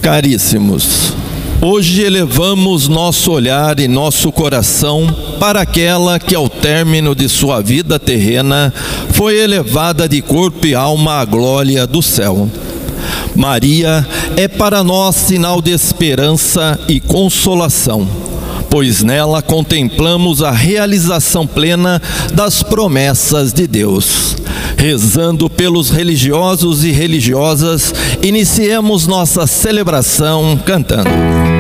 Caríssimos, hoje elevamos nosso olhar e nosso coração para aquela que, ao término de sua vida terrena, foi elevada de corpo e alma à glória do céu. Maria é para nós sinal de esperança e consolação, pois nela contemplamos a realização plena das promessas de Deus. Rezando pelos religiosos e religiosas, iniciemos nossa celebração cantando.